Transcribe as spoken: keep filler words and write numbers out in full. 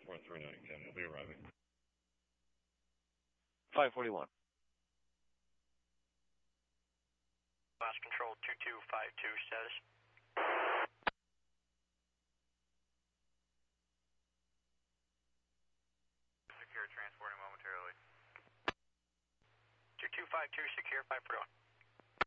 four three nine, Ken. We'll be arriving. five forty-one. Lost control two two five two, status. Secure, transporting momentarily. two two five two, secure, five forty-one.